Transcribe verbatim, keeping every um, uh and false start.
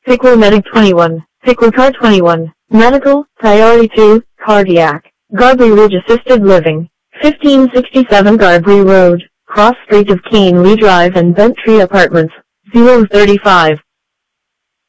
Pickle Medic twenty-one, Pickle Car twenty-one, Medical, Priority two, Cardiac, Garbry Ridge Assisted Living, fifteen sixty-seven Garbry Road, Cross Street of Keenely Drive and Bent Tree Apartments, zero thirty-five.